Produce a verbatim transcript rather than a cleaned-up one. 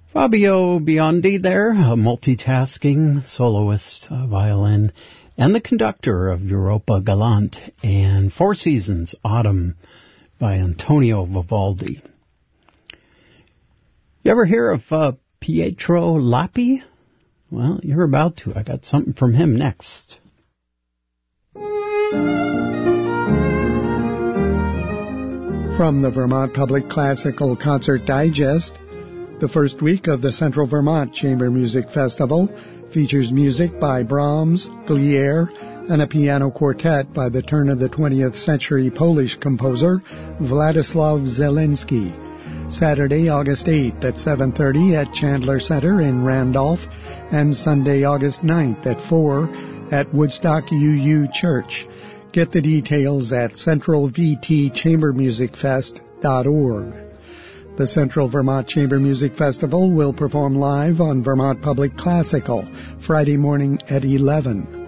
Fabio Biondi there, a multitasking soloist, uh, violin, and the conductor of Europa Galante and Four Seasons, Autumn, by Antonio Vivaldi. You ever hear of uh, Pietro Lappi? Well, you're about to. I got something from him next. From the Vermont Public Classical Concert Digest, the first week of the Central Vermont Chamber Music Festival features music by Brahms, Glier, and a piano quartet by the turn of the twentieth century Polish composer Władysław Zelenski. Saturday, August eighth at seven thirty at Chandler Center in Randolph, and Sunday, August ninth at four at Woodstock U U Church. Get the details at central v t chamber music fest dot org. The Central Vermont Chamber Music Festival will perform live on Vermont Public Classical Friday morning at eleven.